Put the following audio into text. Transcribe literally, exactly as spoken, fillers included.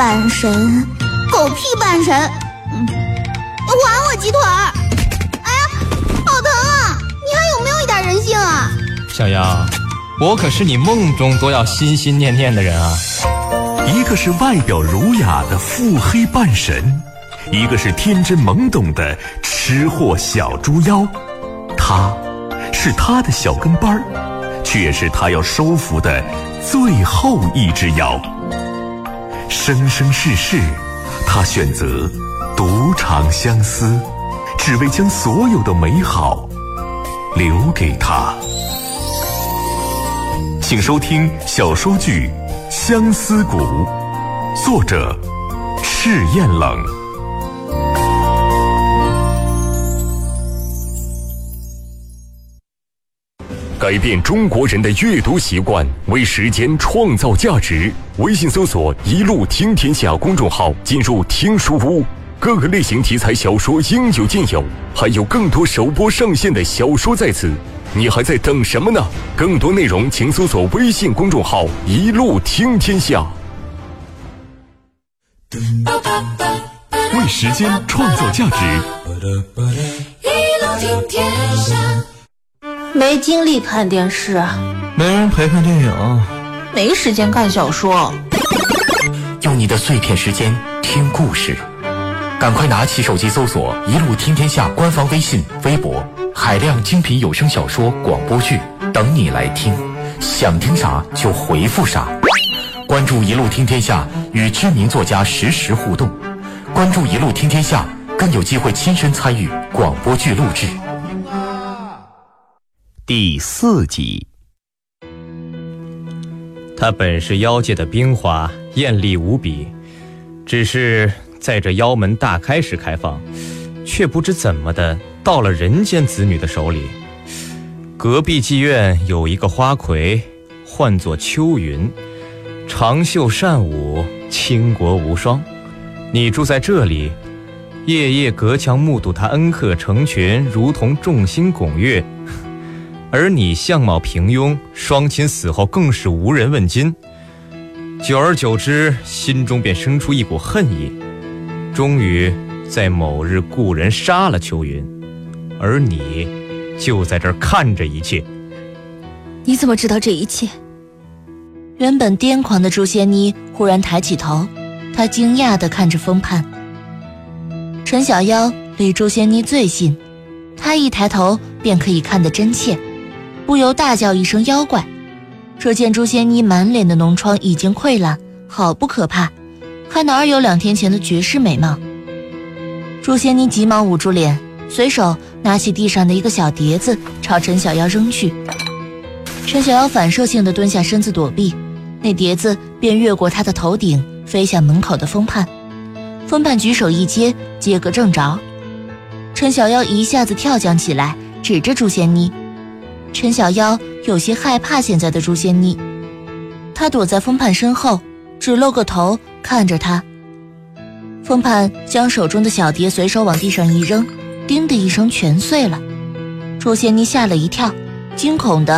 半神，狗屁半神！嗯，还我鸡腿儿！哎呀，好疼啊！你还有没有一点人性啊？ 小杨，我可是你梦中都要心心念念的人啊！ 一个是外表儒雅的腹黑半神，一个是天真懵懂的吃货小猪妖。他是他的小跟班儿，却是他要收服的最后一只妖。生生世世，他选择独长相思，只为将所有的美好留给他。请收听小说剧《相思谷》，作者赤焰冷。 改变中国人的阅读习惯，为时间创造价值。微信搜索一路听天下公众号，进入听书屋，各个类型题材小说应有尽有，还有更多首播上线的小说在此，你还在等什么呢？更多内容请搜索微信公众号一路听天下。 为时间创造价值， 一路听天下。 没精力看电视， 没人陪看电影， 没时间看小说。 用你的碎片时间听故事，赶快拿起手机搜索一路听天下官方微信微博，海量精品有声小说广播剧等你来听，想听啥就回复啥。关注一路听天下，与知名作家实时互动，关注一路听天下，更有机会亲身参与广播剧录制。 第四集。 他本是妖界的冰花，艳丽无比，只是在这妖门大开时开放，却不知怎么的到了人间子女的手里。隔壁妓院有一个花魁，唤作秋云，长袖善舞，倾国无双。你住在这里，夜夜隔墙目睹他恩客成群，如同众星拱月。而你相貌平庸，双亲死后更是无人问津，久而久之，心中便生出一股恨意。终于在某日，故人杀了秋云，而你就在这儿看着一切。 你怎么知道这一切？ 原本癫狂的朱仙妮忽然抬起头，她惊讶地看着风盼。陈小妖离朱仙妮最近，她一抬头便可以看得真切，不由大叫一声妖怪。只见朱仙妮满脸的脓疮已经溃烂，好不可怕，还哪有两天前的绝世美貌。朱仙妮急忙捂住脸，随手拿起地上的一个小碟子朝陈小妖扔去。陈小妖反射性地蹲下身子躲避，那碟子便越过他的头顶飞向门口的风盼。风盼举手一接，接个正着。陈小妖一下子跳将起来，指着朱仙妮。陈小妖有些害怕现在的朱仙妮，他躲在风盼身后，只露个头看着他。风盼将手中的小碟随手往地上一扔，叮的一声全碎了。朱仙妮吓了一跳，惊恐的